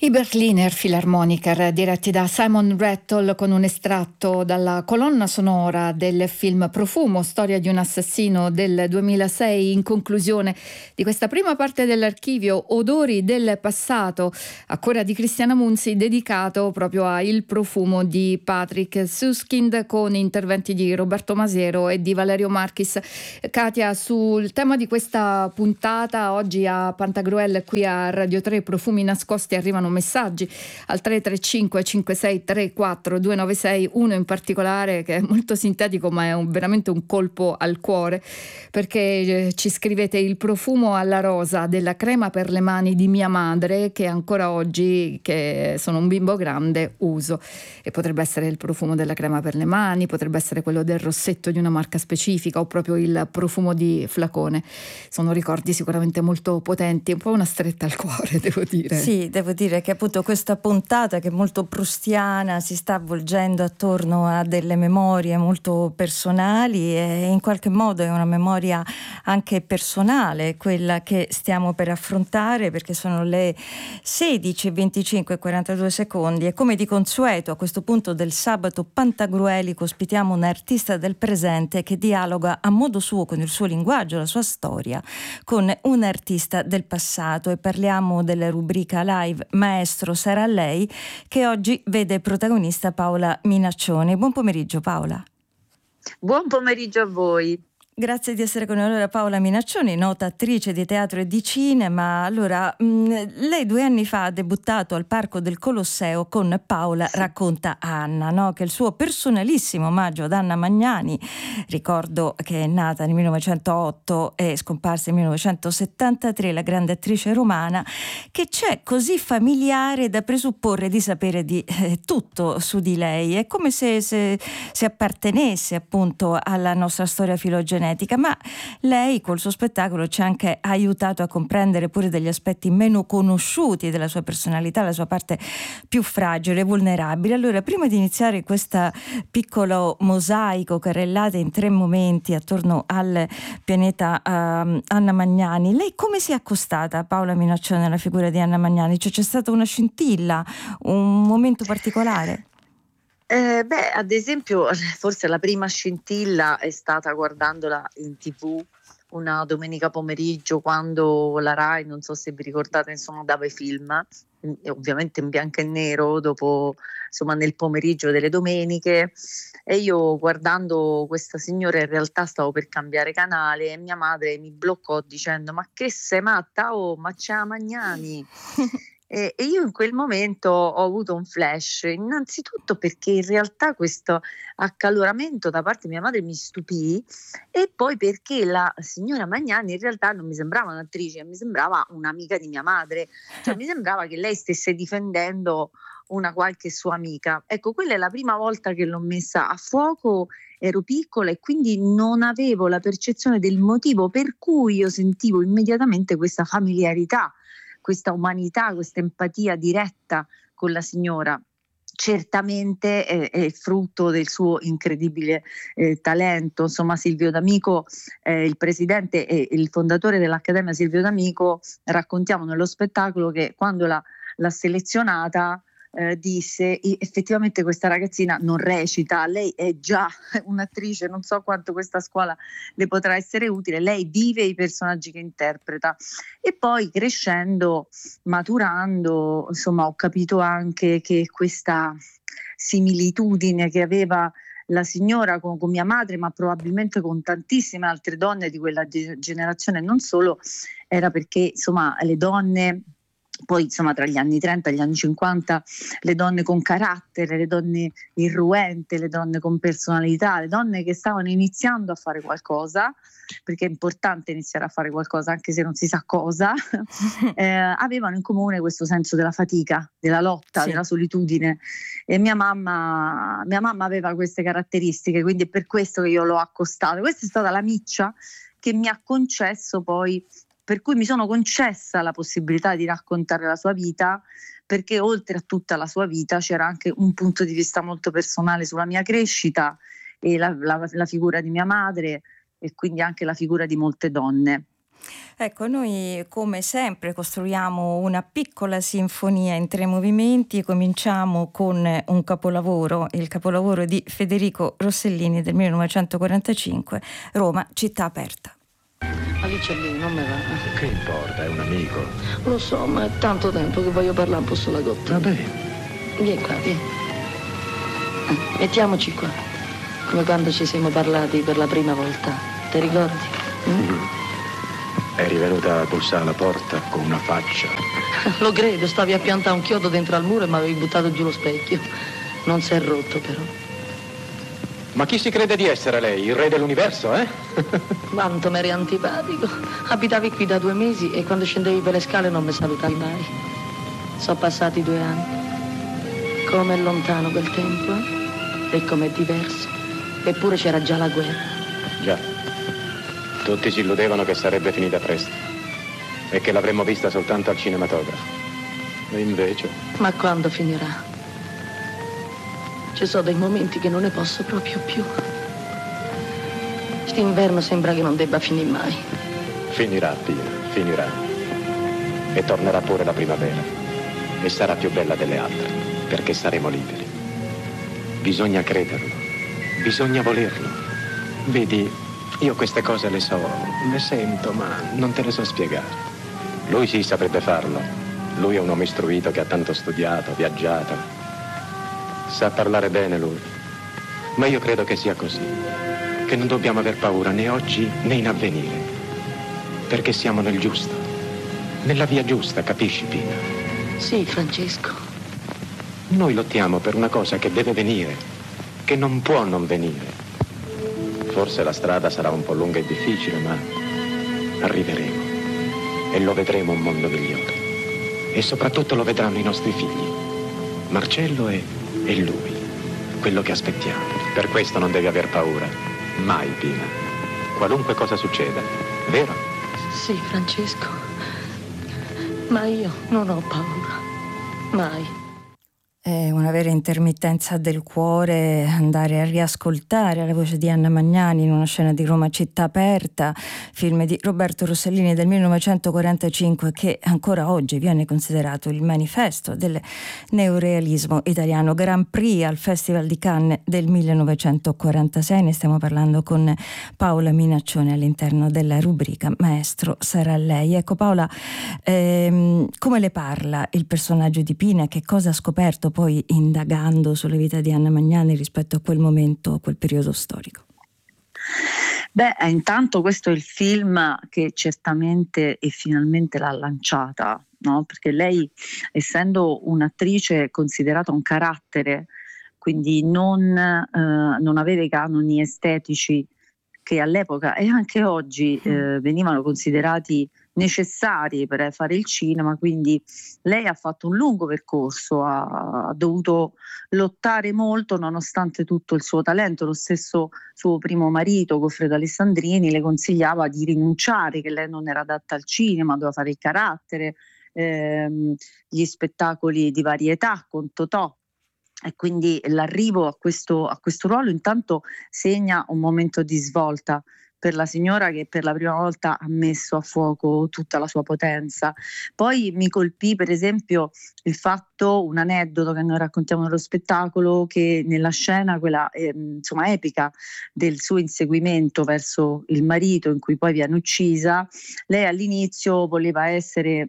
I Berliner Philharmoniker, diretti da Simon Rattle, con un estratto dalla colonna sonora del film Profumo, storia di un assassino del 2006. In conclusione di questa prima parte dell'archivio Odori del passato, a cura di Cristiana Munzi, dedicato proprio a Il profumo di Patrick Süskind, con interventi di Roberto Masiero e di Valerio Marchis. Katia, sul tema di questa puntata, oggi a Pantagruel, qui a Radio 3, Profumi nascosti, arrivano messaggi al 335 5634 296, uno in particolare che è molto sintetico ma è veramente un colpo al cuore, perché ci scrivete: il profumo alla rosa della crema per le mani di mia madre, che ancora oggi, che sono un bimbo grande, uso. E potrebbe essere il profumo della crema per le mani, potrebbe essere quello del rossetto di una marca specifica o proprio il profumo di flacone. Sono ricordi sicuramente molto potenti, un po' una stretta al cuore, devo dire. Sì, devo dire che appunto questa puntata, che è molto prustiana, si sta avvolgendo attorno a delle memorie molto personali, e in qualche modo è una memoria anche personale quella che stiamo per affrontare, perché sono le 16:25:42 e come di consueto a questo punto del sabato pantagruelico ospitiamo un artista del presente che dialoga a modo suo, con il suo linguaggio, la sua storia, con un artista del passato, e parliamo della rubrica live Maestro sarà lei, che oggi vede protagonista Paola Minaccioni. Buon pomeriggio Paola. Buon pomeriggio a voi. Grazie di essere con noi. Allora, Paola Minaccioni, nota attrice di teatro e di cinema. Allora, lei 2 anni fa ha debuttato al Parco del Colosseo con Paola racconta Anna, no? Che è il suo personalissimo omaggio ad Anna Magnani. Ricordo che è nata nel 1908 e scomparsa nel 1973, la grande attrice romana, che c'è così familiare da presupporre di sapere di tutto su di lei. È come se appartenesse appunto alla nostra storia filogenetica. Ma lei col suo spettacolo ci ha anche aiutato a comprendere pure degli aspetti meno conosciuti della sua personalità, la sua parte più fragile e vulnerabile. Allora, prima di iniziare questo piccolo mosaico carrellate in 3 momenti attorno al pianeta Anna Magnani, lei come si è accostata a Paola Minaccioni alla figura di Anna Magnani? Cioè, c'è stata una scintilla, un momento particolare? Ad esempio, forse la prima scintilla è stata guardandola in TV una domenica pomeriggio, quando la Rai, non so se vi ricordate, insomma, dava i film, ovviamente in bianco e nero, dopo, insomma, nel pomeriggio delle domeniche, e io guardando questa signora in realtà stavo per cambiare canale e mia madre mi bloccò dicendo: ma che sei matta? Oh, ma c'è la Magnani! E io in quel momento ho avuto un flash, innanzitutto perché in realtà questo accaloramento da parte di mia madre mi stupì, e poi perché la signora Magnani in realtà non mi sembrava un'attrice, mi sembrava un'amica di mia madre, cioè mi sembrava che lei stesse difendendo una qualche sua amica. Ecco, quella è la prima volta che l'ho messa a fuoco, ero piccola e quindi non avevo la percezione del motivo per cui io sentivo immediatamente questa familiarità, questa umanità, questa empatia diretta con la signora. Certamente è il frutto del suo incredibile talento. Insomma, Silvio D'Amico, il presidente e il fondatore dell'Accademia Silvio D'Amico, raccontiamo nello spettacolo che quando l'ha selezionata disse: effettivamente questa ragazzina non recita, lei è già un'attrice, non so quanto questa scuola le potrà essere utile, lei vive i personaggi che interpreta. E poi crescendo, maturando, insomma, ho capito anche che questa similitudine che aveva la signora con mia madre, ma probabilmente con tantissime altre donne di quella generazione, non solo, era perché insomma le donne, poi insomma tra gli anni 30 e gli anni 50, le donne con carattere, le donne irruente, le donne con personalità, le donne che stavano iniziando a fare qualcosa, perché è importante iniziare a fare qualcosa anche se non si sa cosa, avevano in comune questo senso della fatica, della lotta, sì, della solitudine. E mia mamma aveva queste caratteristiche, quindi è per questo che io l'ho accostata. Questa è stata la miccia che mi ha concesso poi, per cui mi sono concessa la possibilità di raccontare la sua vita, perché oltre a tutta la sua vita c'era anche un punto di vista molto personale sulla mia crescita e la figura di mia madre, e quindi anche la figura di molte donne. Ecco, noi come sempre costruiamo una piccola sinfonia in 3 movimenti. Cominciamo con un capolavoro, il capolavoro di Federico Rossellini del 1945, Roma, città aperta. Alice lì non me va. Che importa, è un amico. Lo so, ma è tanto tempo che voglio parlare un po' sulla gotta. Vabbè. Vieni qua, vieni. Mettiamoci qua, come quando ci siamo parlati per la prima volta. Ti ricordi? Eri venuta a bussare alla porta con una faccia. Lo credo, stavi a piantare un chiodo dentro al muro e mi avevi buttato giù lo specchio. Non si è rotto però. Ma chi si crede di essere lei? Il re dell'universo, eh? Quanto mi eri antipatico. Abitavi qui da 2 mesi e quando scendevi per le scale non mi salutavi mai. Sono passati 2 anni. Com'è lontano quel tempo, eh? E com'è diverso. Eppure c'era già la guerra. Già. Tutti si illudevano che sarebbe finita presto e che l'avremmo vista soltanto al cinematografo. E invece... Ma quando finirà? Ci sono dei momenti che non ne posso proprio più. St'inverno sembra che non debba finire mai. Finirà, Pina, finirà. E tornerà pure la primavera. E sarà più bella delle altre, perché saremo liberi. Bisogna crederlo. Bisogna volerlo. Vedi, io queste cose le so, le sento, ma non te le so spiegare. Lui sì saprebbe farlo. Lui è un uomo istruito che ha tanto studiato, viaggiato. Sa parlare bene lui. Ma io credo che sia così. Che non dobbiamo aver paura né oggi né in avvenire. Perché siamo nel giusto. Nella via giusta, capisci, Pina? Sì, Francesco. Noi lottiamo per una cosa che deve venire, che non può non venire. Forse la strada sarà un po' lunga e difficile, ma arriveremo. E lo vedremo un mondo migliore. E soprattutto lo vedranno i nostri figli. Marcello e lui. Quello che aspettiamo. Per questo non devi aver paura. Mai, Pina. Qualunque cosa succeda. Vero? Sì, Francesco. Ma io non ho paura. Mai. È una vera intermittenza del cuore andare a riascoltare la voce di Anna Magnani in una scena di Roma città aperta, film di Roberto Rossellini del 1945 che ancora oggi viene considerato il manifesto del neorealismo italiano. Grand Prix al Festival di Cannes del 1946, ne stiamo parlando con Paola Minaccione all'interno della rubrica Maestro sarà lei. Ecco Paola, come le parla il personaggio di Pina, che cosa ha scoperto poi indagando sulla vita di Anna Magnani rispetto a quel momento, a quel periodo storico? Beh, intanto questo è il film che certamente e finalmente l'ha lanciata, no? Perché lei, essendo un'attrice considerata un carattere, quindi non aveva i canoni estetici che all'epoca e anche oggi venivano considerati necessari per fare il cinema, quindi lei ha fatto un lungo percorso, ha dovuto lottare molto nonostante tutto il suo talento. Lo stesso suo primo marito, Goffredo Alessandrini, le consigliava di rinunciare, che lei non era adatta al cinema, doveva fare il carattere, gli spettacoli di varietà con Totò. E quindi l'arrivo a questo ruolo intanto segna un momento di svolta per la signora, che per la prima volta ha messo a fuoco tutta la sua potenza. Poi mi colpì per esempio il fatto, un aneddoto che noi raccontiamo nello spettacolo, che nella scena quella epica del suo inseguimento verso il marito, in cui poi viene uccisa, lei all'inizio voleva essere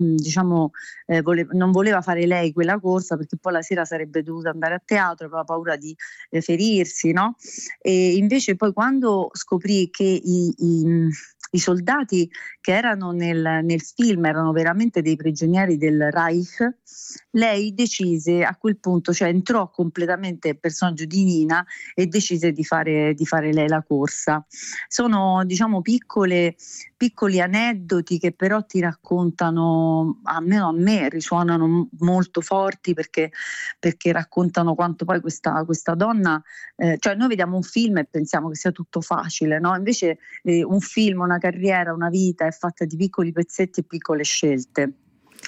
non voleva fare lei quella corsa, perché poi la sera sarebbe dovuta andare a teatro, aveva paura di ferirsi, no? E invece poi quando scoprì che i soldati che erano nel film erano veramente dei prigionieri del Reich, lei decise a quel punto, cioè entrò completamente il personaggio di Nina e decise di fare lei la corsa. Sono piccoli aneddoti che però ti raccontano, almeno a me risuonano molto forti, perché raccontano quanto poi questa donna, cioè noi vediamo un film e pensiamo che sia tutto facile, no? Invece un film, una carriera, una vita è fatta di piccoli pezzetti e piccole scelte.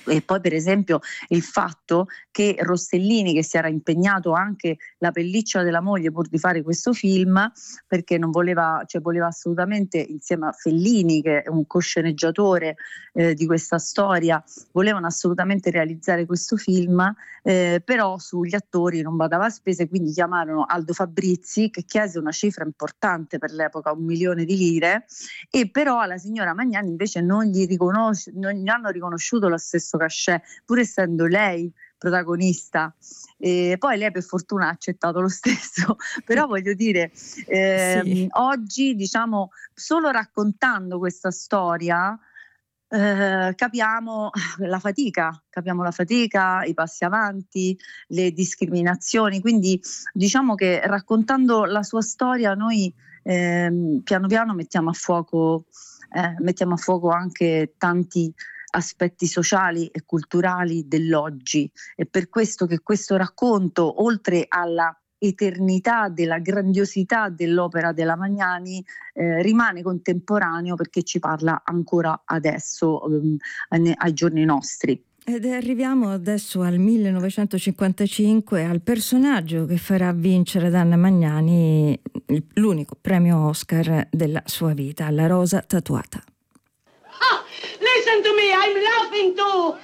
E poi per esempio il fatto che Rossellini, che si era impegnato anche la pelliccia della moglie pur di fare questo film, perché non voleva, cioè voleva assolutamente, insieme a Fellini che è un cosceneggiatore di questa storia, volevano assolutamente realizzare questo film, però sugli attori non badava a spese, quindi chiamarono Aldo Fabrizi, che chiese una cifra importante per l'epoca, 1 milione di lire, e però alla signora Magnani invece non gli hanno riconosciuto lo stesso cachet, pur essendo lei protagonista. Poi lei per fortuna ha accettato lo stesso, però voglio dire, Sì. oggi diciamo solo raccontando questa storia capiamo la fatica, i passi avanti, le discriminazioni, quindi diciamo che raccontando la sua storia noi piano piano mettiamo a fuoco anche tanti aspetti sociali e culturali dell'oggi. È per questo che questo racconto, oltre alla eternità della grandiosità dell'opera della Magnani, rimane contemporaneo perché ci parla ancora adesso, ai giorni nostri. Ed arriviamo adesso al 1955, al personaggio che farà vincere ad Anna Magnani l'unico premio Oscar della sua vita, La rosa tatuata. Listen to me, I'm laughing too.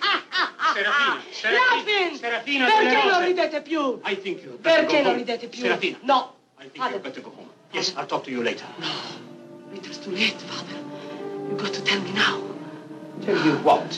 Serafina, Perché non ridete più? I think you Perché non ridete più? Serafina. No. I think you better go home. Yes, I'll talk to you later. It is too late, Father. You got to tell me now. Tell you what?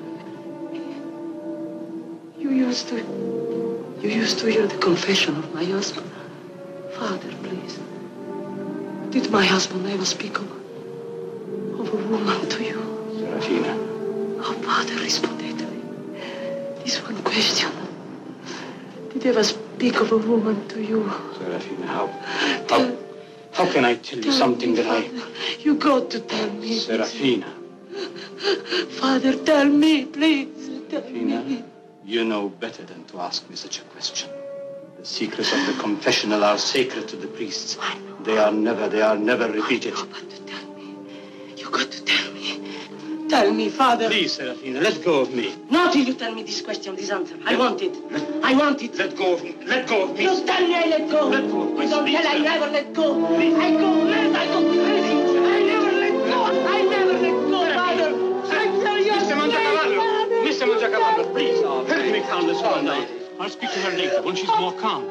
You used to hear the confession of my husband. Father, please. Did my husband ever speak of a woman to you? Serafina. Oh, Father, rispondetemi. This one question. Did he ever speak of a woman to you? Serafina, how can I tell you something that I... You got to tell me. Serafina. Father, tell me, please. Tell Serafina, me. you know better than to ask me such a question. The secrets of the confessional are sacred to the priests. I know. They are never repeated. Oh, but to tell me. You got to tell me. Tell me, Father. Please, Serafina, let go of me. Not till you tell me this question, this answer. I want it. I want it. Let go of me. Let go of me. You tell me I let go. Let go of me. You don't Please, tell I Serafina. never let go. I go. I go crazy. I never let go. I never let go, Father. I tell you. Mr. Mangiacavallo. Father. Mr. Mangiacavallo, please. Help me calm this woman down. I'll speak to her later when she's more calm.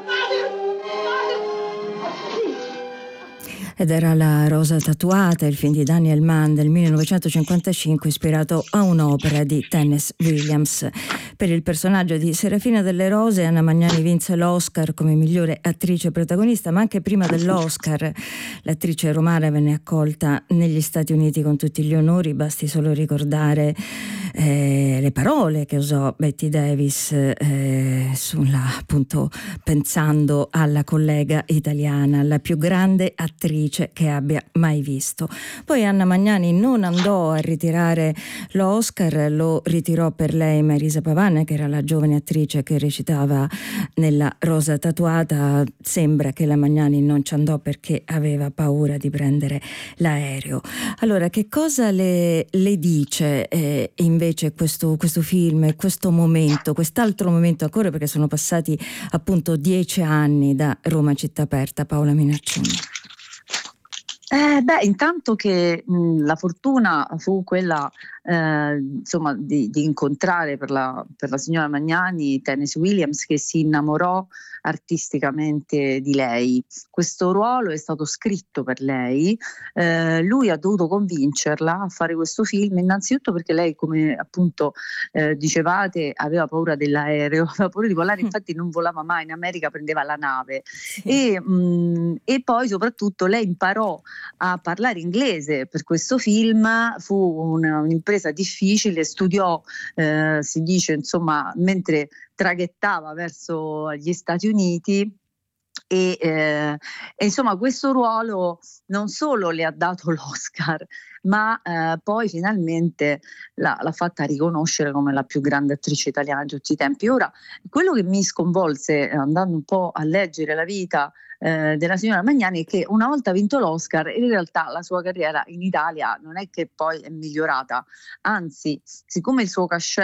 Ed era La rosa tatuata, il film di Daniel Mann del 1955, ispirato a un'opera di Tennessee Williams. Per il personaggio di Serafina delle Rose, Anna Magnani vinse l'Oscar come migliore attrice protagonista, ma anche prima dell'Oscar l'attrice romana venne accolta negli Stati Uniti con tutti gli onori. Basti solo ricordare le parole che usò Betty Davis appunto pensando alla collega italiana, la più grande attrice che abbia mai visto. Poi Anna Magnani non andò a ritirare l'Oscar, lo ritirò per lei Marisa Pavan, che era la giovane attrice che recitava nella Rosa tatuata. Sembra che la Magnani non ci andò perché aveva paura di prendere l'aereo. Allora, che cosa le dice invece questo film, questo momento, quest'altro momento ancora, perché sono passati appunto 10 anni da Roma città aperta, Paola Minaccioni? Intanto che la fortuna fu quella insomma di incontrare per la signora Magnani Tennessee Williams, che si innamorò artisticamente di lei. Questo ruolo è stato scritto per lei, lui ha dovuto convincerla a fare questo film, innanzitutto perché lei, come appunto dicevate, aveva paura dell'aereo, aveva paura di volare, infatti non volava mai, in America prendeva la nave. Sì. E poi soprattutto lei imparò a parlare inglese per questo film. Fu un'impresa difficile, studiò, si dice, insomma, mentre traghettava verso gli Stati Uniti, e insomma questo ruolo non solo le ha dato l'Oscar, ma poi finalmente l'ha fatta riconoscere come la più grande attrice italiana di tutti i tempi. Ora, quello che mi sconvolse andando un po' a leggere la vita della signora Magnani è che una volta vinto l'Oscar, in realtà la sua carriera in Italia non è che poi è migliorata, anzi, siccome il suo cachet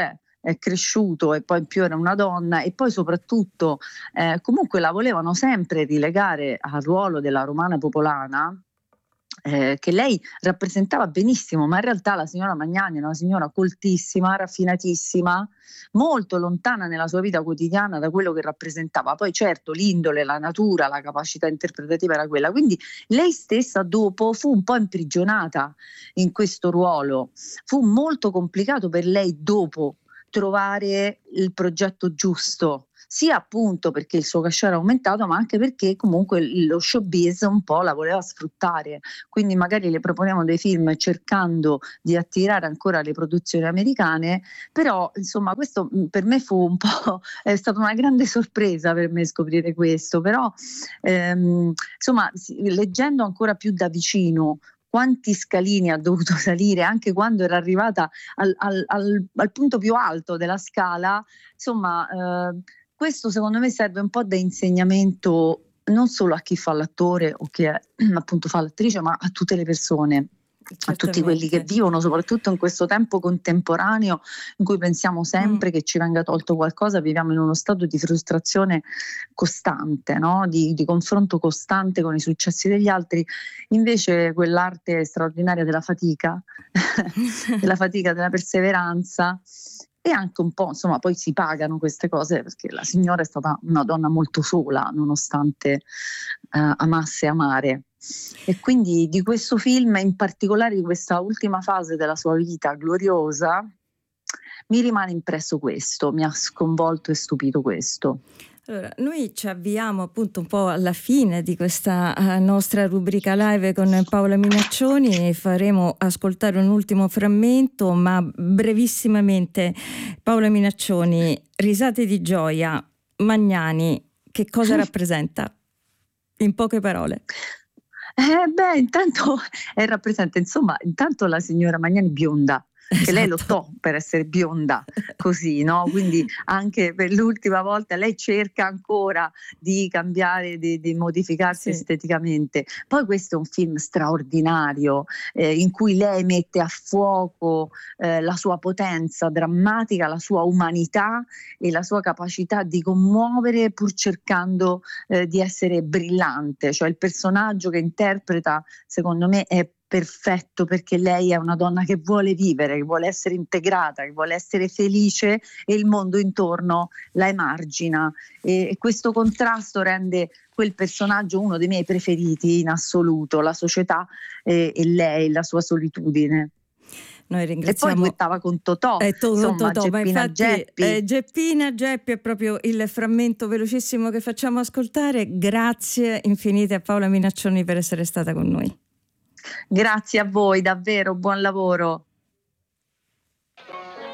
è cresciuto e poi in più era una donna, e poi soprattutto comunque la volevano sempre rilegare al ruolo della romana popolana, che lei rappresentava benissimo, ma in realtà la signora Magnani è una signora coltissima, raffinatissima, molto lontana nella sua vita quotidiana da quello che rappresentava. Poi certo l'indole, la natura, la capacità interpretativa era quella, quindi lei stessa dopo fu un po' imprigionata in questo ruolo. Fu molto complicato per lei dopo trovare il progetto giusto, sia appunto perché il suo cachet era aumentato, ma anche perché comunque lo showbiz un po' la voleva sfruttare, quindi magari le proponiamo dei film cercando di attirare ancora le produzioni americane, però insomma questo per me fu un po', è stata una grande sorpresa per me scoprire questo, però insomma leggendo ancora più da vicino quanti scalini ha dovuto salire anche quando era arrivata al punto più alto della scala, insomma questo secondo me serve un po' da insegnamento non solo a chi fa l'attore o chi è, appunto fa l'attrice, ma a tutte le persone, a tutti quelli che vivono soprattutto in questo tempo contemporaneo in cui pensiamo sempre che ci venga tolto qualcosa, viviamo in uno stato di frustrazione costante, no? di confronto costante con i successi degli altri. Invece quell'arte straordinaria della fatica della perseveranza, e anche un po', insomma, poi si pagano queste cose, perché la signora è stata una donna molto sola, nonostante amasse amare. E quindi di questo film, in particolare di questa ultima fase della sua vita gloriosa, mi rimane impresso questo, mi ha sconvolto e stupito questo. Allora, noi ci avviamo appunto un po' alla fine di questa nostra rubrica live con Paola Minaccioni, e faremo ascoltare un ultimo frammento, ma brevissimamente. Paola Minaccioni, risate di gioia, Magnani, che cosa rappresenta? In poche parole. Intanto rappresenta, insomma, intanto la signora Magnani bionda, che lei lottò per essere bionda così, no? Quindi anche per l'ultima volta lei cerca ancora di cambiare, di modificarsi esteticamente. Poi questo è un film straordinario in cui lei mette a fuoco la sua potenza drammatica, la sua umanità e la sua capacità di commuovere pur cercando di essere brillante. Cioè il personaggio che interpreta, secondo me, è perfetto, perché lei è una donna che vuole vivere, che vuole essere integrata, che vuole essere felice, e il mondo intorno la emargina, e questo contrasto rende quel personaggio uno dei miei preferiti in assoluto, la società e lei, la sua solitudine. Noi ringraziamo. E poi duettava con Totò, insomma, Totò, Geppina, ma infatti, Geppi. Geppina Geppi è proprio il frammento velocissimo che facciamo ascoltare. Grazie infinite a Paola Minaccioni per essere stata con noi. Grazie a voi, davvero, buon lavoro.